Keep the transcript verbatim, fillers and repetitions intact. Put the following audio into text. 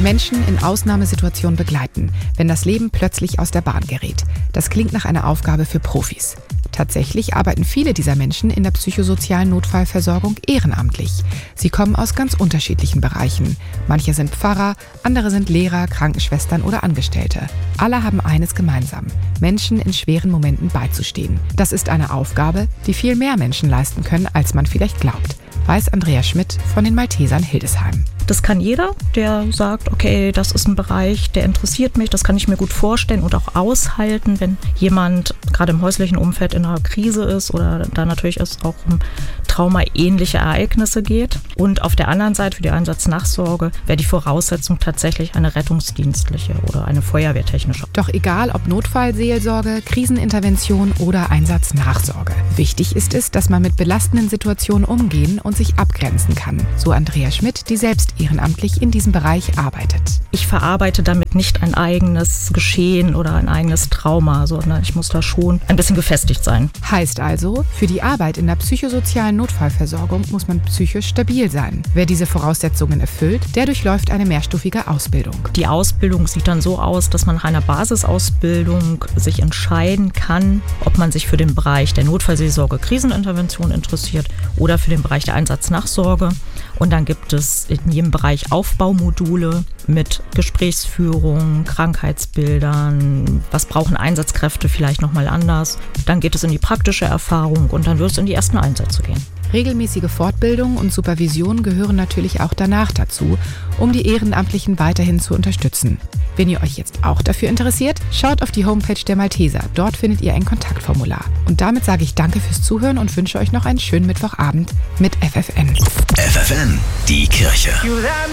Menschen in Ausnahmesituationen begleiten, wenn das Leben plötzlich aus der Bahn gerät. Das klingt nach einer Aufgabe für Profis. Tatsächlich arbeiten viele dieser Menschen in der psychosozialen Notfallversorgung ehrenamtlich. Sie kommen aus ganz unterschiedlichen Bereichen. Manche sind Pfarrer, andere sind Lehrer, Krankenschwestern oder Angestellte. Alle haben eines gemeinsam: Menschen in schweren Momenten beizustehen. Das ist eine Aufgabe, die viel mehr Menschen leisten können, als man vielleicht glaubt, weiß Andrea Schmidt von den Maltesern Hildesheim. Das kann jeder, der sagt, okay, das ist ein Bereich, der interessiert mich, das kann ich mir gut vorstellen und auch aushalten, wenn jemand gerade im häuslichen Umfeld in einer Krise ist oder da natürlich es auch um traumaähnliche Ereignisse geht. Und auf der anderen Seite für die Einsatznachsorge wäre die Voraussetzung tatsächlich eine rettungsdienstliche oder eine feuerwehrtechnische. Doch egal ob Notfallseelsorge, Krisenintervention oder Einsatznachsorge. Wichtig ist es, dass man mit belastenden Situationen umgehen und sich abgrenzen kann, so Andrea Schmidt, die selbst ehrenamtlich in diesem Bereich arbeitet. Ich verarbeite damit nicht ein eigenes Geschehen oder ein eigenes Trauma, sondern ich muss da schon ein bisschen gefestigt sein. Heißt also, für die Arbeit in der psychosozialen Notfallversorgung muss man psychisch stabil sein. Wer diese Voraussetzungen erfüllt, der durchläuft eine mehrstufige Ausbildung. Die Ausbildung sieht dann so aus, dass man nach einer Basisausbildung sich entscheiden kann, ob man sich für den Bereich der Notfallseelsorge, Krisenintervention interessiert oder für den Bereich der Einsatznachsorge. Und dann gibt es in jedem Bereich Aufbaumodule mit Gesprächsführung, Krankheitsbildern, was brauchen Einsatzkräfte vielleicht nochmal anders. Dann geht es in die praktische Erfahrung und dann wird es in die ersten Einsätze gehen. Regelmäßige Fortbildung und Supervision gehören natürlich auch danach dazu, um die Ehrenamtlichen weiterhin zu unterstützen. Wenn ihr euch jetzt auch dafür interessiert, schaut auf die Homepage der Malteser. Dort findet ihr ein Kontaktformular. Und damit sage ich danke fürs Zuhören und wünsche euch noch einen schönen Mittwochabend mit F F N. F F N, die Kirche.